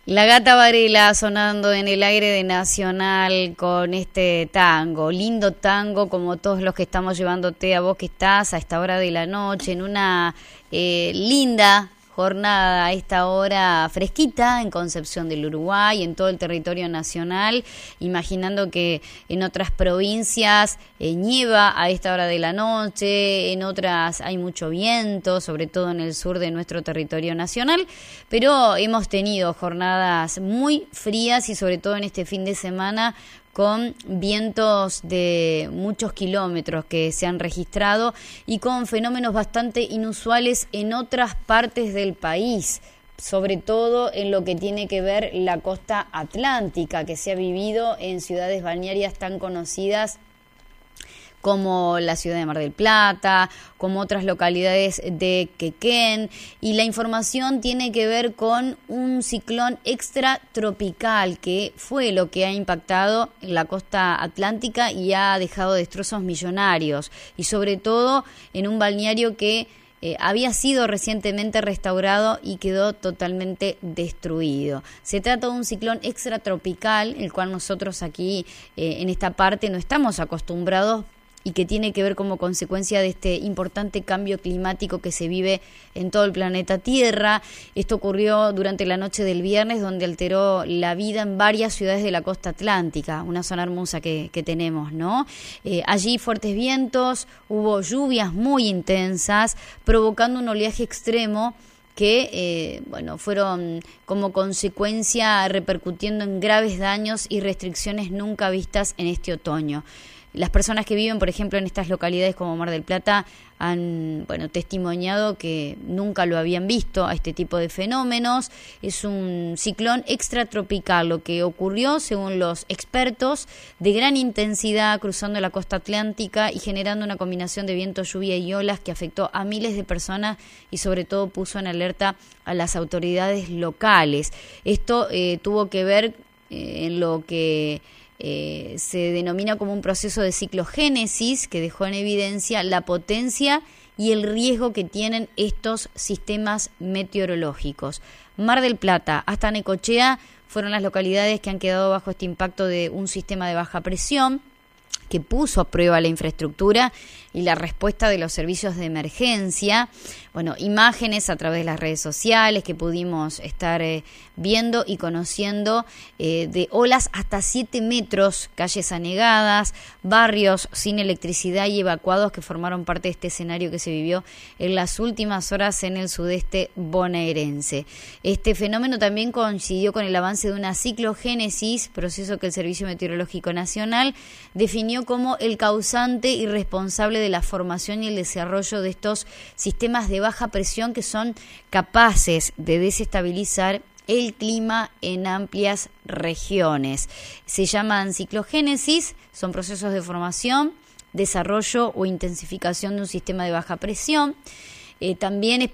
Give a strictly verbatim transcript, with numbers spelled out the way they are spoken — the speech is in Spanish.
La Gata Varela sonando en el aire de Nacional con este tango, lindo tango como todos los que estamos llevándote a vos que estás a esta hora de la noche en una eh, linda jornada a esta hora fresquita en Concepción del Uruguay, en todo el territorio nacional, imaginando que en otras provincias eh, nieva a esta hora de la noche, en otras hay mucho viento, sobre todo en el sur de nuestro territorio nacional, pero hemos tenido jornadas muy frías y sobre todo en este fin de semana con vientos de muchos kilómetros que se han registrado y con fenómenos bastante inusuales en otras partes del país, sobre todo en lo que tiene que ver la costa atlántica, que se ha vivido en ciudades balnearias tan conocidas como la ciudad de Mar del Plata, como otras localidades de Quequén, y la información tiene que ver con un ciclón extratropical que fue lo que ha impactado en la costa atlántica y ha dejado destrozos millonarios, y sobre todo en un balneario que Eh, había sido recientemente restaurado y quedó totalmente destruido. Se trata de un ciclón extratropical, el cual nosotros aquí eh, en esta parte no estamos acostumbrados y que tiene que ver como consecuencia de este importante cambio climático que se vive en todo el planeta Tierra. Esto ocurrió durante la noche del viernes, donde alteró la vida en varias ciudades de la costa atlántica, una zona hermosa que, que tenemos, ¿no? Eh, allí fuertes vientos, hubo lluvias muy intensas, provocando un oleaje extremo que, eh, bueno, fueron como consecuencia repercutiendo en graves daños y restricciones nunca vistas en este otoño. Las personas que viven, por ejemplo, en estas localidades como Mar del Plata han, bueno, testimoniado que nunca lo habían visto a este tipo de fenómenos. Es un ciclón extratropical, lo que ocurrió, según los expertos, de gran intensidad cruzando la costa atlántica y generando una combinación de viento, lluvia y olas que afectó a miles de personas y sobre todo puso en alerta a las autoridades locales. Esto eh, tuvo que ver eh, en lo que Eh, se denomina como un proceso de ciclogénesis que dejó en evidencia la potencia y el riesgo que tienen estos sistemas meteorológicos. Mar del Plata hasta Necochea fueron las localidades que han quedado bajo este impacto de un sistema de baja presión que puso a prueba la infraestructura y la respuesta de los servicios de emergencia. Bueno, imágenes a través de las redes sociales que pudimos estar eh, viendo y conociendo eh, de olas hasta siete metros, calles anegadas, barrios sin electricidad y evacuados que formaron parte de este escenario que se vivió en las últimas horas en el sudeste bonaerense. Este fenómeno también coincidió con el avance de una ciclogénesis, proceso que el Servicio Meteorológico Nacional definió como el causante y responsable de la formación y el desarrollo de estos sistemas de baja presión que son capaces de desestabilizar el clima en amplias regiones. Se llaman ciclogénesis, son procesos de formación, desarrollo o intensificación de un sistema de baja presión. Eh, también